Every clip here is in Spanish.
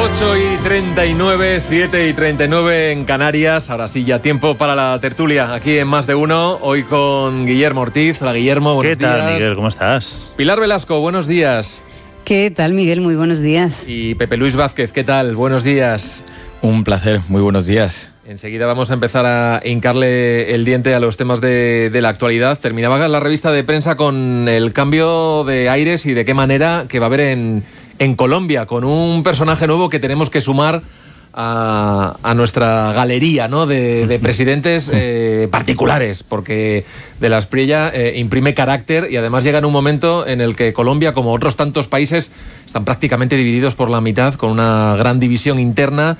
8:39, 7:39 en Canarias. Ahora sí, ya tiempo para la tertulia aquí en Más de Uno. Hoy con Guillermo Ortiz. Hola, Guillermo, buenos días. ¿Qué tal, Miguel? ¿Cómo estás? Pilar Velasco, buenos días. ¿Qué tal, Miguel? Muy buenos días. Y Pepe Luis Vázquez, ¿qué tal? Buenos días. Un placer, muy buenos días. Enseguida vamos a empezar a hincarle el diente a los temas de la actualidad. Terminaba la revista de prensa con el cambio de aires y de qué manera que va a haber en Colombia, con un personaje nuevo que tenemos que sumar a nuestra galería, ¿no?, de presidentes particulares, porque De la Espriella imprime carácter y además llega en un momento en el que Colombia, como otros tantos países, están prácticamente divididos por la mitad, con una gran división interna.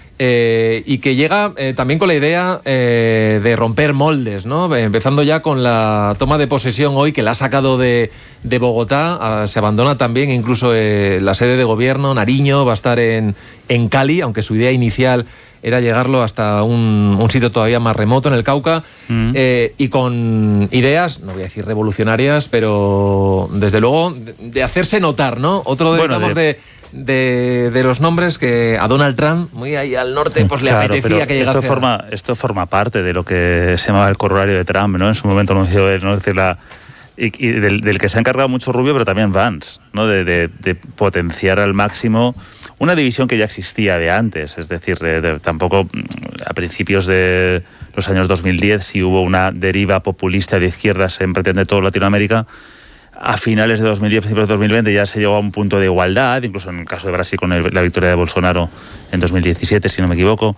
Y que llega también con la idea de romper moldes, ¿no? Empezando ya con la toma de posesión hoy, que la ha sacado de Bogotá. Se abandona también incluso la sede de gobierno. Nariño va a estar en Cali, aunque su idea inicial era llegarlo hasta un sitio todavía más remoto, en el Cauca, y con ideas, no voy a decir revolucionarias, pero desde luego de hacerse notar, ¿no? Otro de los nombres que a Donald Trump, muy ahí al norte, pues le apetecía que llegase. Esto forma parte de lo que se llamaba el corolario de Trump, ¿no? En su momento anunció él, ¿no? Es decir, y del que se ha encargado mucho Rubio, pero también Vance, ¿no? De potenciar al máximo una división que ya existía de antes. Es decir, tampoco a principios de los años 2010, si hubo una deriva populista de izquierdas en prácticamente toda Latinoamérica. A finales de 2010, principios de 2020 ya se llegó a un punto de igualdad, incluso en el caso de Brasil con la victoria de Bolsonaro en 2017, si no me equivoco.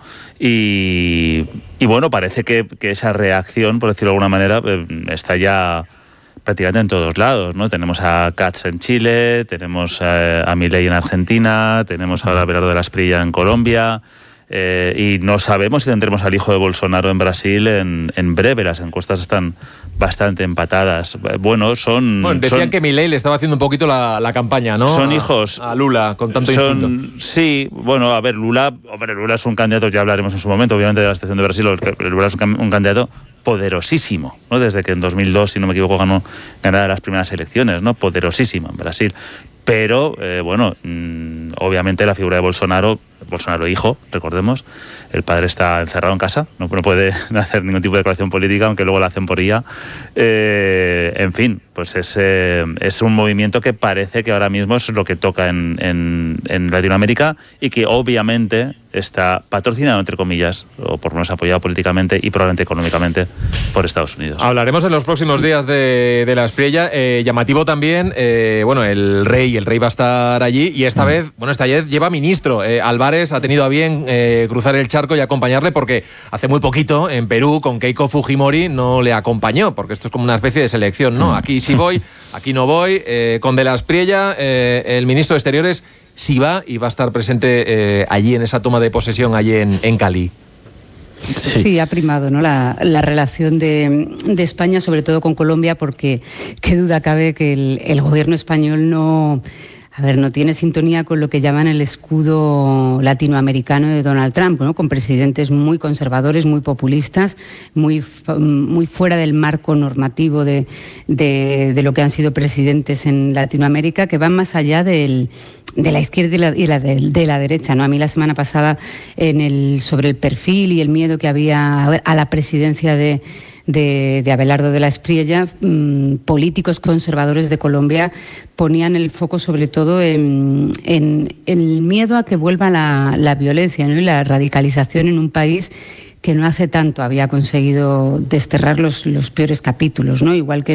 Y bueno, parece que esa reacción, por decirlo de alguna manera, está ya prácticamente en todos lados, ¿no? Tenemos a Katz en Chile, tenemos a Milei en Argentina, tenemos a Abelardo de la Espriella en Colombia. Y no sabemos si tendremos al hijo de Bolsonaro en Brasil en breve. Las encuestas están bastante empatadas. Decían que Milei le estaba haciendo un poquito la campaña, ¿no? Son hijos a Lula, con tanto insulto. Sí, bueno, a ver, Lula es un candidato, ya hablaremos en su momento, obviamente, de la situación de Brasil. Lula es un candidato poderosísimo, ¿no? Desde que en 2002, si no me equivoco, ganara las primeras elecciones, ¿no? Poderosísimo en Brasil. Pero, obviamente la figura de Bolsonaro hijo, recordemos, el padre está encerrado en casa, no puede hacer ningún tipo de declaración política, aunque luego la hacen por ella. En fin, pues es un movimiento que parece que ahora mismo es lo que toca en Latinoamérica y que obviamente está patrocinado, entre comillas, o por lo menos apoyado políticamente y probablemente económicamente por Estados Unidos. Hablaremos en los próximos días de la Espriella. Llamativo también, el rey va a estar allí y esta vez lleva ministro. Álvarez ha tenido a bien cruzar el charco y acompañarle, porque hace muy poquito en Perú con Keiko Fujimori no le acompañó, porque esto es como una especie de selección, ¿no? Aquí sí voy, aquí no voy. Con De la Espriella, el ministro de Exteriores sí va y va a estar presente allí en esa toma de posesión allí en Cali. Sí, ha primado, ¿no?, la relación de España, sobre todo con Colombia, porque qué duda cabe que el gobierno español no tiene sintonía con lo que llaman el escudo latinoamericano de Donald Trump, ¿no?, con presidentes muy conservadores, muy populistas, muy fuera del marco normativo de lo que han sido presidentes en Latinoamérica, que van más allá de la izquierda y de la derecha, ¿no? A mí la semana pasada, sobre el perfil y el miedo que había a la presidencia de Abelardo de la Espriella, políticos conservadores de Colombia ponían el foco sobre todo en el miedo a que vuelva la violencia, ¿no?, y la radicalización en un país que no hace tanto había conseguido desterrar los peores capítulos, ¿no? Igual que